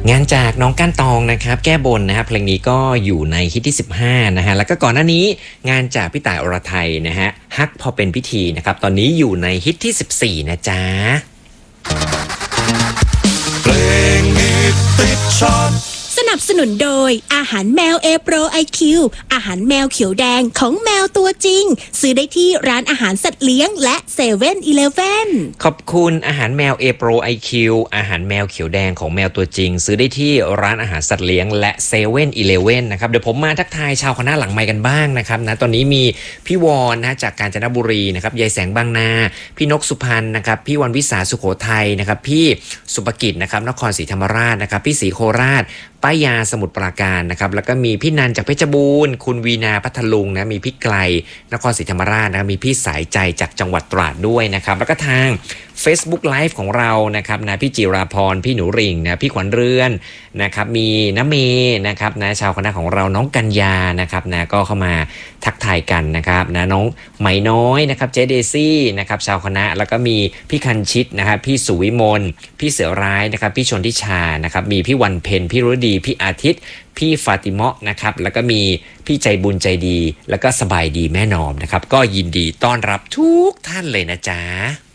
งานจากน้องก้านตองนะครับแก้บนนะครับเพลงนี้ก็อยู่ในฮิตที่15นะฮะแล้วก็ก่อนหน้านี้งานจากพี่ต่ายอรไทยนะฮะฮักพอเป็นพิธีนะครับตอนนี้อยู่ในฮิตที่14นะจ๊ะเพลงฮิตติดชาร์ตสนับสนุนโดยอาหารแมวเอโปรไอคิวอาหารแมวเขียวแดงของแมวตัวจริงซื้อได้ที่ร้านอาหารสัตว์เลี้ยงและเซเว่นอีเลฟเว่นขอบคุณอาหารแมวเอโปรไอคิวอาหารแมวเขียวแดงของแมวตัวจริงซื้อได้ที่ร้านอาหารสัตว์เลี้ยงและเซเว่นอีเลฟเว่นนะครับเดี๋ยวผมมาทักทายชาวคณะหลังไมค์กันบ้างนะครับนะตอนนี้มีพี่วอนนะจากกาญจนบุรีนะครับยายแสงบางนาพี่นกสุพรรณนะครับพี่วันวิสาสุโขทัยนะครับพี่สุภกิจนะครับนครศรีธรรมราชนะครับพี่ศรีโคราชป้ายาสมุทรปราการนะครับแล้วก็มีพี่นันจากเพชรบูรณ์คุณวีนาพัทลุงนะมีพี่ไกลนครศรีธรรมราชนะมีพี่สายใจจากจังหวัดตราดด้วยนะครับแล้วก็ทาง Facebook Live ของเรานะครับนะพี่จิราพรพี่หนูริ่งนะพี่ขวัญเรือนนะครับมีน้ำเมนะครับนะชาวคณะของเราน้องกัญญานะครับนะก็เข้ามาทักทายกันนะครับนะน้องไหมน้อยนะครับเจเดซี่นะครับชาวคณะแล้วก็มีพี่คันชิตนะครับพี่สุวิมลพี่เสือร้ายนะครับพี่ชนทิชานะครับมีพี่วันเพ็ญพี่รุดีพี่อาทิตย์พี่ฟาติเมาะนะครับแล้วก็มีพี่ใจบุญใจดีแล้วก็สบายดีแม่นอมนะครับก็ยินดีต้อนรับทุกท่านเลยนะจ๊ะ